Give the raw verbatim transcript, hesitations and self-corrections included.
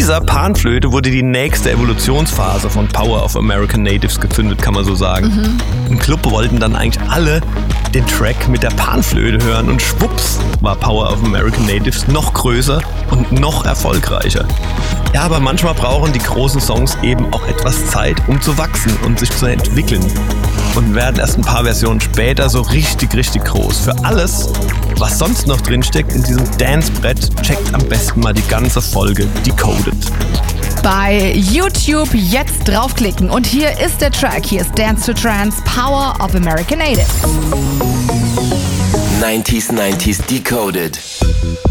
dieser Panflöte wurde die nächste Evolutionsphase von Power of American Natives gezündet, kann man so sagen. Mhm. Im Club wollten dann eigentlich alle den Track mit der Panflöte hören und schwupps war Power of American Natives noch größer und noch erfolgreicher. Ja, aber manchmal brauchen die großen Songs eben auch etwas Zeit, um zu wachsen und sich zu entwickeln. Und werden erst ein paar Versionen später so richtig, richtig groß. Für alles, was sonst noch drinsteckt in diesem Dance-Brett, checkt am besten mal die ganze Folge Decoded. Bei YouTube jetzt draufklicken und hier ist der Track. Hier ist Dance to Trance, Power of American Natives. neunziger neunzig Decoded.